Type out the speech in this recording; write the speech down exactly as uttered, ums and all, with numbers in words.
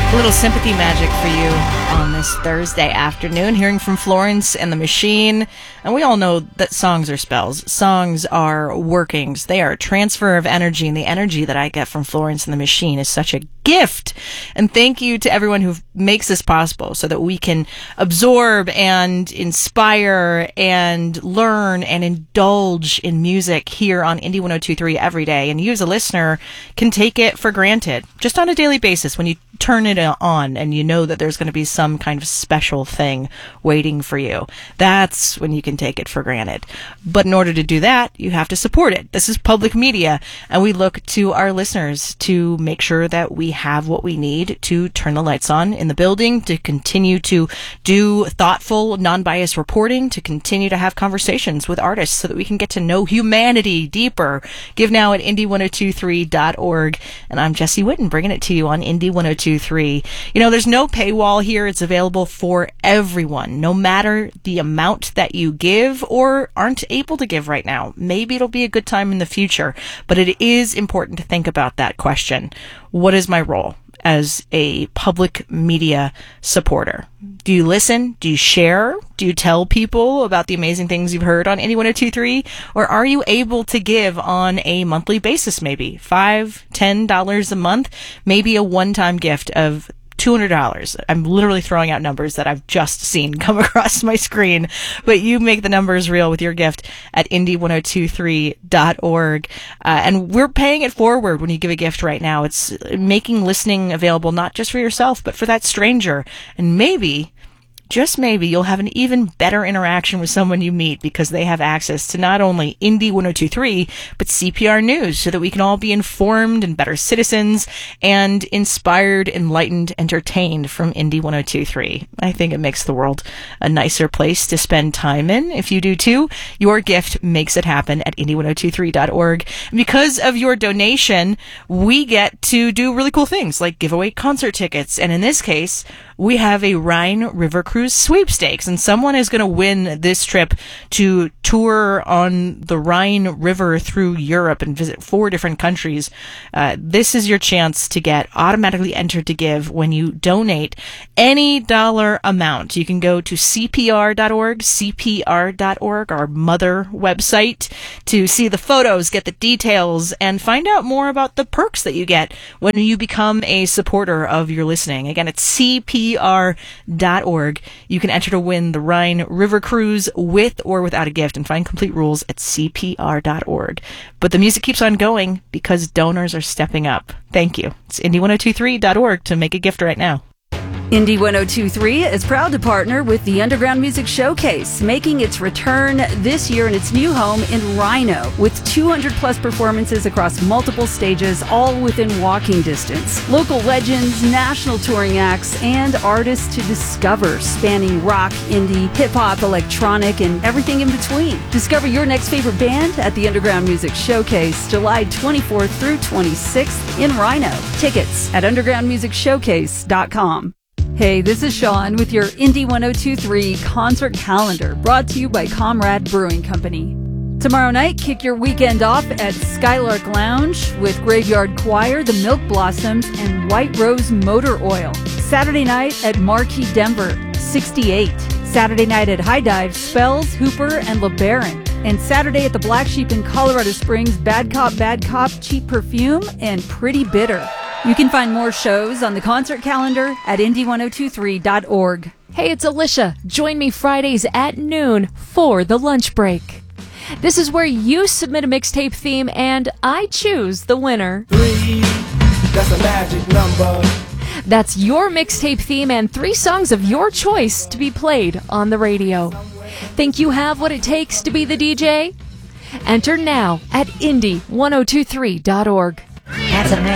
A little sympathy magic for you on this Thursday afternoon, hearing from Florence and the Machine. And we all know that songs are spells. Songs are workings. They are a transfer of energy, and the energy that I get from Florence and the Machine is such a gift. And thank you to everyone who makes this possible so that we can absorb and inspire and learn and indulge in music here on Indie one oh two point three every day. And you as a listener can take it for granted just on a daily basis when you turn it on and you know that there's going to be some kind of special thing waiting for you. That's when you can take it for granted. But in order to do that, you have to support it. This is public media, and we look to our listeners to make sure that we have what we need to turn the lights on in the building, to continue to do thoughtful, non-biased reporting, to continue to have conversations with artists so that we can get to know humanity deeper. Give now at indie one oh two three dot org. And I'm Jesse Whitten, bringing it to you on Indie one oh two point three. You know, there's no paywall here. It's available for everyone, no matter the amount that you give or aren't able to give right now. Maybe it'll be a good time in the future, but it is important to think about that question. What is my role as a public media supporter? Do you listen? Do you share? Do you tell people about the amazing things you've heard on Indie one oh two point three? Or are you able to give on a monthly basis, maybe five, ten dollars a month, maybe a one-time gift of two hundred dollars. I'm literally throwing out numbers that I've just seen come across my screen, but you make the numbers real with your gift at indie one oh two three dot org. Uh, and we're paying it forward when you give a gift right now. It's making listening available not just for yourself, but for that stranger. And maybe, just maybe, you'll have an even better interaction with someone you meet because they have access to not only Indie one oh two point three, but C P R News, so that we can all be informed and better citizens and inspired, enlightened, entertained from Indie one oh two point three. I think it makes the world a nicer place to spend time in. If you do too, your gift makes it happen at indie one oh two three dot org. And because of your donation, we get to do really cool things like give away concert tickets. And in this case, we have a Rhine River Cruise sweepstakes, and someone is going to win this trip to tour on the Rhine River through Europe and visit four different countries. Uh, this is your chance to get automatically entered to give when you donate any dollar amount. You can go to C P R dot org, C P R dot org, our mother website, to see the photos, get the details, and find out more about the perks that you get when you become a supporter of your listening. Again, it's C P R dot org. You can enter to win the Rhine River Cruise with or without a gift, and find complete rules at C P R dot org. But the music keeps on going because donors are stepping up. Thank you. It's indie one oh two three dot org to make a gift right now. Indie one oh two point three is proud to partner with the Underground Music Showcase, making its return this year in its new home in Rhino, with two hundred plus performances across multiple stages, all within walking distance. Local legends, national touring acts, and artists to discover, spanning rock, indie, hip-hop, electronic, and everything in between. Discover your next favorite band at the Underground Music Showcase, July twenty-fourth through twenty-sixth in Rhino. Tickets at underground music showcase dot com. Hey, this is Sean with your Indie one oh two point three concert calendar, brought to you by Comrade Brewing Company. Tomorrow night, kick your weekend off at Skylark Lounge with Graveyard Choir, The Milk Blossoms, and White Rose Motor Oil. Saturday night at Marquee Denver, sixty-eight. Saturday night at High Dive, Spells, Hooper, and LeBaron. And Saturday at the Black Sheep in Colorado Springs, Bad Cop, Bad Cop, Cheap Perfume, and Pretty Bitter. You can find more shows on the concert calendar at indie one oh two point three dot org. Hey, it's Alicia. Join me Fridays at noon for the lunch break. This is where you submit a mixtape theme and I choose the winner. Three, that's a magic number. That's your mixtape theme and three songs of your choice to be played on the radio. Think you have what it takes to be the D J? Enter now at indie one oh two three dot org. That's a